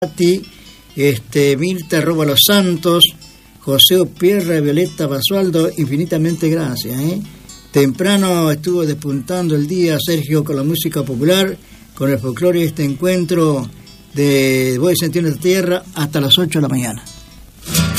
Pati, Mirta Roba Los Santos, José Opierra, Violeta Basualdo, infinitamente gracias. Temprano estuvo despuntando el día Sergio con la música popular, con el folclore y este encuentro de Voy a sentir nuestra tierra hasta las 8 de la mañana.